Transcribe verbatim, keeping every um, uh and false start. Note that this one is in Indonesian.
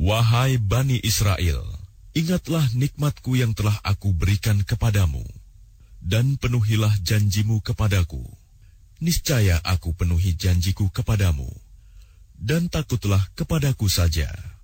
Wahai Bani Israel, ingatlah nikmatku yang telah aku berikan kepadamu, dan penuhilah janjimu kepadaku. Niscaya aku penuhi janjiku kepadamu, dan takutlah kepadaku saja.